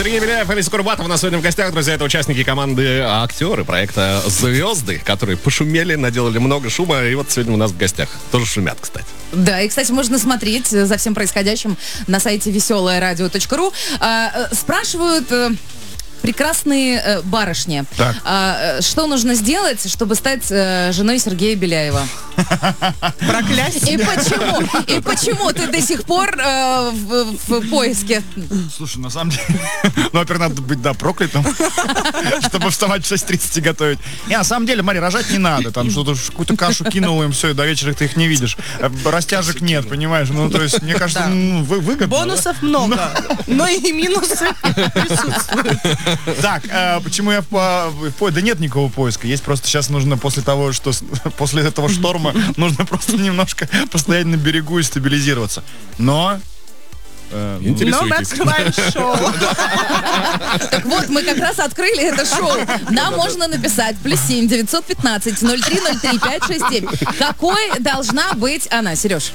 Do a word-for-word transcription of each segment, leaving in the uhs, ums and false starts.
Сергей Беляев, Алиса Курбатова у нас сегодня в гостях. Друзья, это участники команды актеры проекта «Звезды», которые пошумели, наделали много шума. И вот сегодня у нас в гостях. Тоже шумят, кстати. Да, и, кстати, можно смотреть за всем происходящим на сайте веселое радио точка ру. А, спрашивают... Прекрасные э, барышни. А, что нужно сделать, чтобы стать э, женой Сергея Беляева? Проклясть. И почему? И почему ты до сих пор э, в, в поиске? Слушай, на самом деле, ну, во-первых, надо быть, да, проклятым, чтобы вставать в шесть тридцать и готовить. Не, на самом деле, Мария, рожать не надо. Там что-то, какую-то кашу кинул им, все, и до вечера ты их не видишь. Растяжек нет, понимаешь? Ну, то есть, мне кажется, ну, вы, выгодно. Бонусов много, но и минусы присутствуют. Так, э, почему я в, в, в да нет никакого поиска. Есть просто сейчас нужно после того, что после этого шторма нужно просто немножко постоять на берегу и стабилизироваться. Но э, Но мы открываем шоу. Так вот, мы как раз открыли это шоу. Нам можно написать плюс семь девятьсот пятнадцать ноль три ноль три пять шесть семь. Какой должна быть она, Сереж?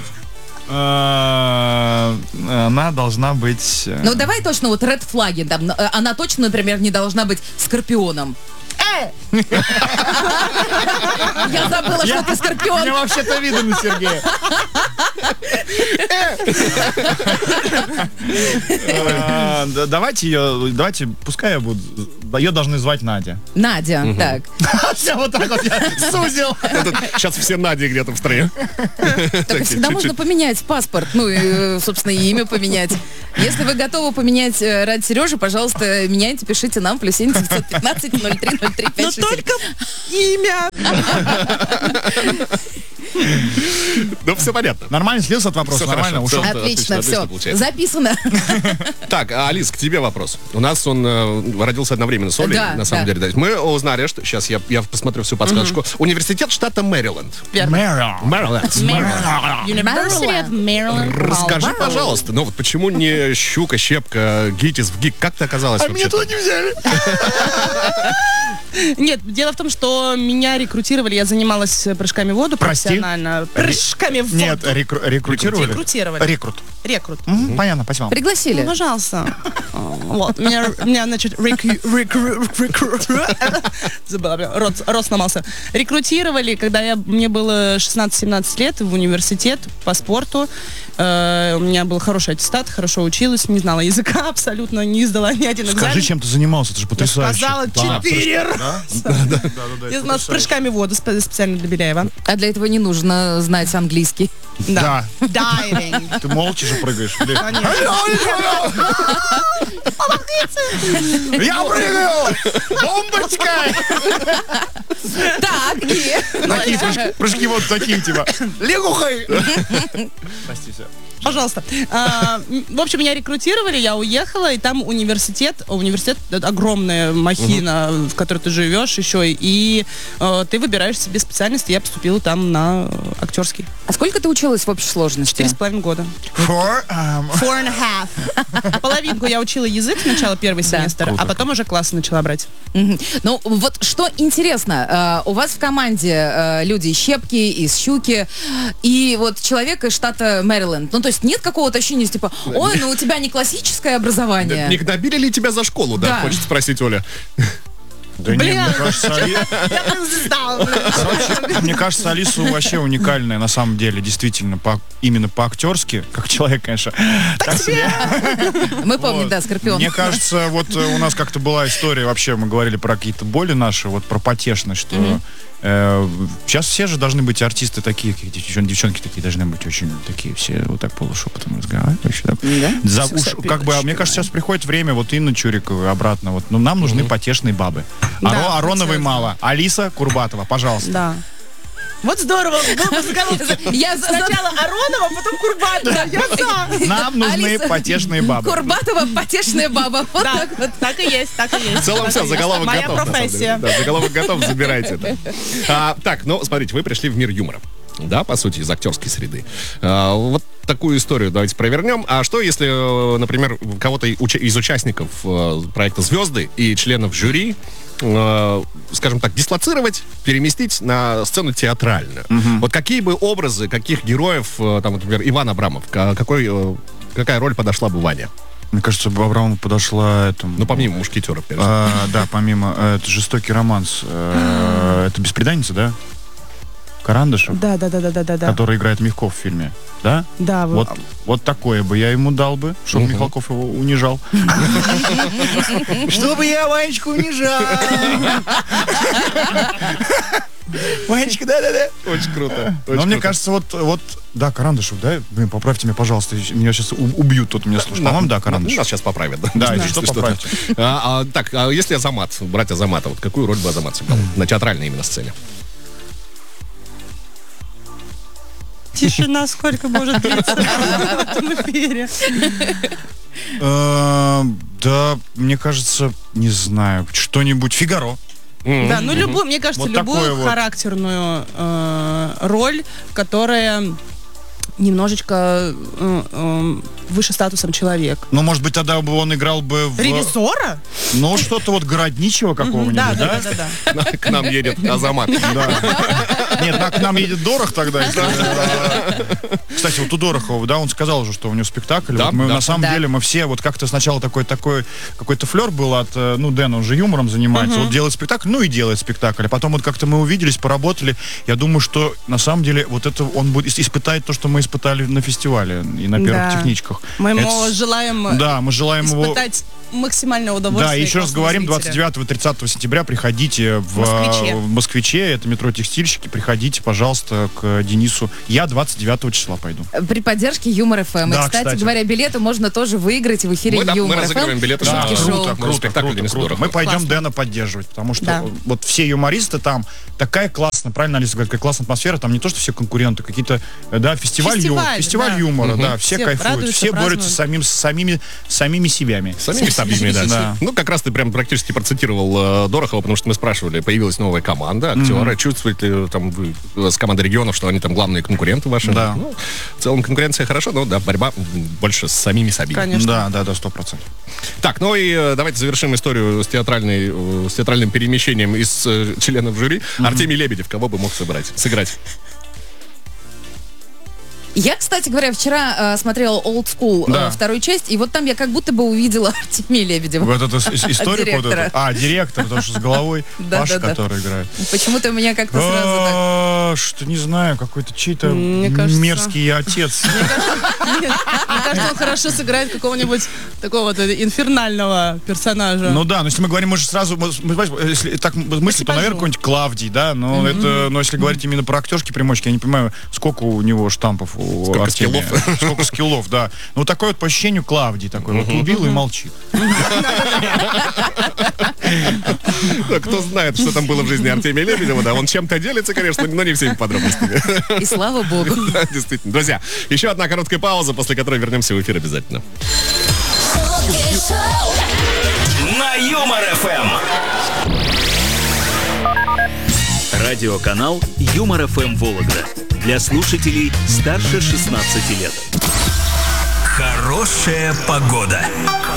Она должна быть... Ну давай точно вот ред флаги. Там, она точно, например, не должна быть скорпионом. Я забыла, что ты скорпион. Мне вообще-то видно на Сергея. Давайте ее, давайте, пускай я буду, ее должны звать Надя. Надя, так. Все вот так вот я сузил. Сейчас все Нади где-то в стране. Так всегда можно поменять паспорт, ну и, собственно, и имя поменять. Если вы готовы поменять ради Сережи, пожалуйста, меняйте, пишите нам плюс семь девятьсот пятнадцать ноль три ноль три пять шесть. Но только имя. Ну, все понятно. Нормально, слился от вопроса, нормально, ушел. Отлично, все, записано. Так, Алис, к тебе вопрос. У нас он э, родился одновременно с Олей, да, на самом да. деле. Да. Мы узнали, что... Сейчас я, я посмотрю всю подсказочку. Mm-hmm. Университет штата Мэриленд. Мэриленд. Мэриленд. University of Maryland. Расскажи, Wow. пожалуйста, ну вот почему не щука, щепка, гитис в гик? Как ты оказалась А вообще? меня туда не взяли. Нет, дело в том, что меня рекрутировали, я занималась прыжками в воду Прости? профессионально. Прыжками в воду. Нет, рекру- рекрутировали. Рекрутировали. Рекрут. Рекрут. Мгм, понятно, спасибо. Пригласили. Ну, пожалуйста. Вот, меня, меня значит, рекру- рекру- рекру- забыла, бля, рот, рот сломался. Рекрутировали, когда я, мне было шестнадцать-семнадцать лет, в университет по спорту. Э, у меня был хороший аттестат, хорошо училась, не знала языка абсолютно, не сдала ни один экзамен. Скажи, чем ты занимался, это же Я потрясающе. сказала четыре раза. Я занималась прыжками в воду спе- специально для Беляева. А для этого не нужно знать английский. Да. Дайвинг. Ты молча же прыгаешь. Блин. Я прыгаю! Бомбочкой! Так, и... Такие прыжки, прыжки вот такие, типа. Лягухой! Прости, все. Пожалуйста. А, в общем, меня рекрутировали, я уехала, и там университет, университет это огромная махина, uh-huh. в которой ты живешь еще, и э, ты выбираешь себе специальность, и я поступила там на актерский. А сколько ты училась в общей сложности? Четыре с половиной года. Four, um... Four and a half. Половинку я учила язык сначала, первый семестр, Круто. а потом уже классы начала брать. Мгм. Ну, вот что интересно, э, у вас в команде э, люди из щепки, из щуки, и вот человек из штата Мэриленд. Ну, то есть нет какого-то ощущения, типа, ой, ну у тебя не классическое образование. Не гнобили ли тебя за школу, да, Да. хочет спросить Оля? Да нет, Блин. мне кажется, Али- вообще, мне кажется, Алиса вообще уникальная на самом деле, действительно, по, именно по-актерски, как человек, конечно, так себе. Мы помним, Вот. да, Скорпион. Мне кажется, вот э, у нас как-то была история, вообще мы говорили про какие-то боли наши, вот про потешность, что Мгм. э, сейчас все же должны быть артисты такие, как девчонки, девчонки такие должны быть очень такие, все вот так полушепотом разговаривать. вообще так. Да? За- уж, как бы, а мне кажется, сейчас приходит время, вот Инна Чурикова обратно, вот, ну, нам нужны потешные бабы. Да, Аро- Ароновой серьезно. мало. Алиса Курбатова, пожалуйста. Да. Вот здорово, был бы заголовок. Я за- Сначала Аронова, потом Курбатова. Я за. Нам нужны Алиса потешные бабы. Курбатова потешная баба. Вот Да, так вот. так и есть, так и есть. В целом Так все, и есть. заголовок Моя готов. на самом деле. профессия. Да, заголовок готов, забирайте это. А, так, ну, смотрите, вы пришли в мир юмора. Да, по сути, из актерской среды. А, вот такую историю давайте провернем. А что, если, э, например, кого-то уча- из участников э, проекта «Звезды» и членов жюри, э, скажем так, дислоцировать, переместить на сцену театральную? Вот какие бы образы, каких героев, э, там, например, Иван Абрамов, ка- какой, э, какая роль подошла бы Ване? Мне кажется, Абрамову подошла этому... Ну, помимо «Мушкетера», конечно. А, да, помимо... э, Это «Жестокий романс». Э, Это «Бесприданница», да? Карандышев? Да, да, да, да, да, да, да. Который играет Мягков в фильме. Да? Да, Вот, вот такое бы я ему дал бы, чтобы Мгм. Михалков его унижал. Чтобы я Ванечку унижал. Ванечка, да-да-да. Очень круто. Но мне кажется, вот, вот, да, Карандышев, да? Блин, поправьте меня, пожалуйста, меня сейчас убьют тут, меня слушают. По-моему, да, Карандышев. Нас сейчас поправят, да? Да, Если если что, что-то. поправьте. А, а, так, а если Азамат, брать Азамата, вот какую роль бы Азамат сыграл на театральной именно сцене? Тишина сколько может длиться в этом эфире. Э, Да, мне кажется, не знаю, что-нибудь «Фигаро». Да, ну любую, мне кажется, Вот такое любую вот. характерную э, роль, которая немножечко э, э, выше статусом человек. Ну, может быть, тогда бы он играл бы в... Ревизора? Ну, что-то вот городничего какого-нибудь, Да, да? да, да, да, да. К нам едет Азамат. Нет, на- к нам едет Дорох тогда. если- Кстати, вот у Дорохова, да, он сказал уже, что у него спектакль. Да, Вот мы да. на самом Да. деле, мы все, вот как-то сначала такой, такой, какой-то флер был от, э, ну, Дэн, он же юмором занимается, вот делает спектакль, ну и делает спектакль. А потом вот как-то мы увиделись, поработали. Я думаю, что на самом деле вот это он будет ис- испытает то, что мы испытали на фестивале и на первых Да. техничках. Мы ему Это- желаем Да, мы желаем его... испытать максимальное удовольствие. Да, еще раз классного говорим, зрителя. двадцать девятого и тридцатого сентября приходите в Москвиче. э, в Москвиче, это метро Текстильщики, приходите, пожалуйста, к Денису. Я двадцать девятого числа пойду. При поддержке Юмор эф эм. И, Да, кстати, кстати. говоря, билеты можно тоже выиграть в эфире Мы, да, мы Юмор эф разыгрываем эм. билеты Шутки на- шоу. круто, круто, спектакль круто, Дениса круто. Дорохова. Мы пойдем Классно. Дэна поддерживать, потому что Да. вот все юмористы там, такая классная, правильно Алиса говорит, какая классная атмосфера, там не то, что все конкуренты, какие-то, э, да, фестиваль, ю- Фестиваль, фестиваль да. юмора, да, все, Все кайфуют, радуются, все борются с празднуют. самим, с самими, с самими себями. Самими собами, да. Да. Ну, как раз ты прям практически процитировал э, Дорохова, потому что мы спрашивали, появилась новая команда, актеры, чувствуете ли там вы э, с командой регионов, что они там главные конкуренты ваши? Да. Ну, в целом конкуренция хорошо, но да, борьба м, больше с самими собой. Конечно. Да, да, да, сто процентов. Так, ну и э, давайте завершим историю с, театральной, э, с театральным перемещением из э, членов жюри. Артемий Лебедев, кого бы мог сыграть? сыграть? Я, кстати говоря, вчера э, смотрела Old School, э, Да. вторую часть, и вот там я как будто бы увидела Артемия Лебедева. Вот эту с- историю вот Директора. эту. А, директор, то, что с головой, Да, Паша, да, да. который играет. Почему-то у меня как-то сразу так... А, Что, не знаю, какой-то чей-то Мне кажется- мерзкий отец. Нет, мне кажется, он хорошо сыграет какого-нибудь такого вот инфернального персонажа. Ну да, но если мы говорим, мы же сразу, мы, мы, понимаешь, если так мысли, то, типажу. наверное, какой-нибудь Клавдий, да, но это, но если говорить именно про актерские примочки, я не понимаю, сколько у него штампов у Сколько Артемия. скиллов. Сколько скиллов, да. Ну такой вот по ощущению Клавдий такой, вот убил и молчит. Да, кто знает, что там было в жизни Артемия Лебедева, да, он чем-то делится, конечно, но не всеми подробностями. И слава богу. Да, действительно. Друзья, еще одна короткая пауза, после которой вернемся в эфир обязательно. На Юмор эф эм. Радиоканал Юмор эф эм Вологда. Для слушателей старше шестнадцати лет. Хорошая погода.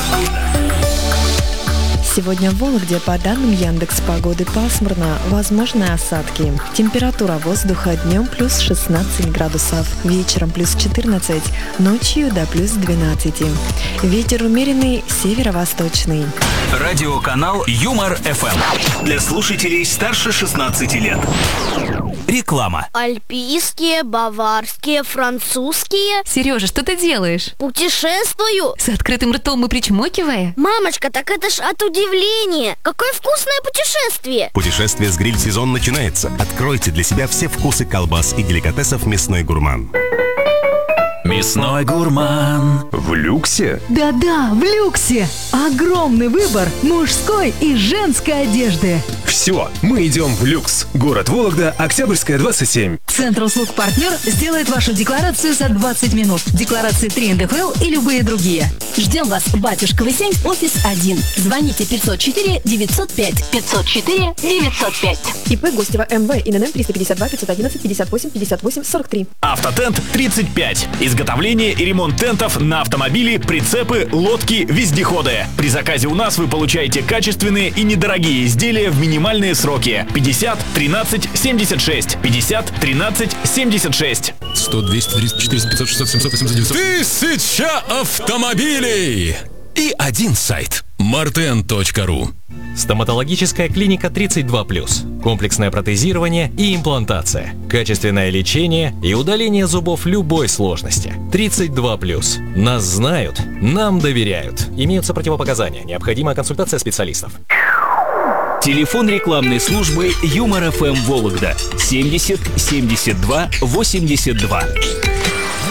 Сегодня в Вологде по данным Яндекс.Погоды пасмурно, возможны осадки. Температура воздуха днем плюс шестнадцать градусов, вечером плюс четырнадцать, ночью до плюс двенадцать. Ветер умеренный северо-восточный. Радиоканал Юмор эф эм. Для слушателей старше шестнадцати лет. Реклама. Альпийские, баварские, французские. Сережа, что ты делаешь? Путешествую. С открытым ртом и причмокивая? Мамочка, так это ж от удивления. Какое вкусное путешествие. Путешествие с гриль-сезон начинается. Откройте для себя все вкусы колбас и деликатесов «Мясной гурман». Мясной гурман. В люксе? Да-да, в люксе! Огромный выбор мужской и женской одежды. Все, мы идем в люкс. Город Вологда, Октябрьская, двадцать семь. Центр услуг «Партнер» сделает вашу декларацию за двадцать минут. Декларации три эн дэ эф эл и любые другие. Ждем вас, Батюшкова семь, офис один. Звоните пятьсот четыре девятьсот пять пятьсот четыре девятьсот пять. ИП Гостева МВ, ИНН триста пятьдесят два пятьсот одиннадцать пятьдесят восемь пятьдесят восемь сорок три. Автотент тридцать пять. Изготовление и ремонт тентов на автомобили, прицепы, лодки, вездеходы. При заказе у нас вы получаете качественные и недорогие изделия в минимальные сроки. пятьдесят тринадцать семьдесят шесть. пятьдесят тринадцать семьдесят шесть. сто, двести, триста, четыреста, пятьсот, шестьсот, семьсот, восемьсот, девятьсот. Тысяча автомобилей! и один сайт – мартен точка ру. Стоматологическая клиника тридцать два плюс. Комплексное протезирование и имплантация. Качественное лечение и удаление зубов любой сложности. тридцать два плюс. Нас знают, нам доверяют. Имеются противопоказания. Необходима консультация специалистов. Телефон рекламной службы Юмор эф эм Вологда семьдесят семьдесят два восемьдесят два.